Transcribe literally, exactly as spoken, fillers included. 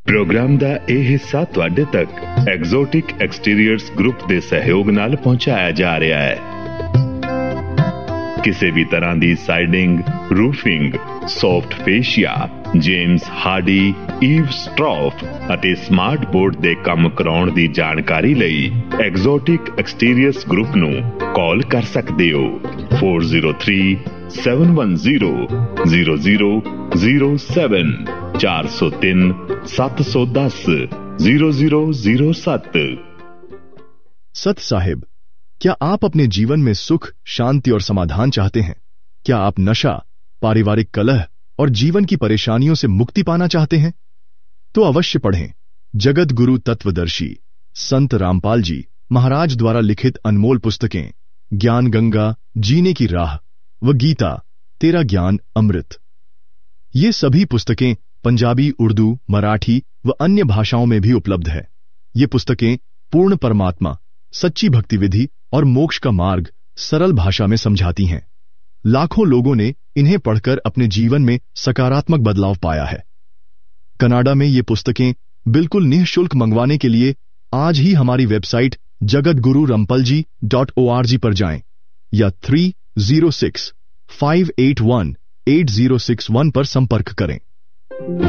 Programme ਦਾ ਇਹ ਹਿੱਸਾ ਤੁਹਾਡੇ ਤੱਕ ਐਗਜ਼ੋਟਿਕ ਐਕਸਟੀਰੀਅਰਸ ਗਰੁੱਪ ਦੇ ਸਹਿਯੋਗ ਨਾਲ ਪਹੁੰਚਾਇਆ ਜਾ ਰਿਹਾ ਹੈ। ਕਿਸੇ ਵੀ ਤਰ੍ਹਾਂ ਦੀ siding, roofing, soft ਫੇਸ਼ੀਆ, James Hardy, Eve ਸਟਰੌਫ ਅਤੇ ਸਮਾਰਟ ਬੋਰਡ ਦੇ ਕੰਮ ਕਰਾਉਣ ਦੀ ਜਾਣਕਾਰੀ ਲਈ ਐਗਜ਼ੋਟਿਕ ਐਕਸਟੀਰੀਅਰਸ ਗਰੁੱਪ ਨੂੰ ਕਾਲ ਕਰ ਸਕਦੇ ਹੋ four zero three seven one zero zero zero zero seven चार सौ तीन सात सौ दस जीरो जीरो जीरो सात। सत साहिब, क्या आप अपने जीवन में सुख, शांति और समाधान चाहते हैं? क्या आप नशा, पारिवारिक कलह और जीवन की परेशानियों से मुक्ति पाना चाहते हैं? तो अवश्य पढ़ें जगत गुरु तत्वदर्शी संत रामपाल जी महाराज द्वारा लिखित अनमोल पुस्तकें ज्ञान गंगा, जीने की राह व गीता तेरा ज्ञान अमृत। ये सभी पुस्तकें पंजाबी, उर्दू, मराठी व अन्य भाषाओं में भी उपलब्ध है। ये पुस्तकें पूर्ण परमात्मा, सच्ची भक्ति विधि और मोक्ष का मार्ग सरल भाषा में समझाती हैं। लाखों लोगों ने इन्हें पढ़कर अपने जीवन में सकारात्मक बदलाव पाया है। कनाडा में ये पुस्तकें बिल्कुल निःशुल्क मंगवाने के लिए आज ही हमारी वेबसाइट जगत गुरु रमपल जी डॉट ओ आर जी पर जाएं या three zero six five eight one eight zero six one पर संपर्क करें।